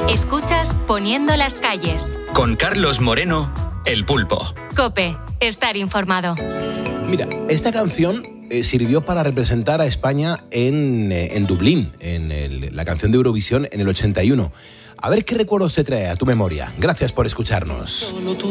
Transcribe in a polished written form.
Escuchas Poniendo las calles. Con Carlos Moreno, El Pulpo. COPE, estar informado. Mira, esta canción sirvió para representar a España en Dublín, la canción de Eurovisión en el 81. A ver qué recuerdos te trae a tu memoria. Gracias por escucharnos.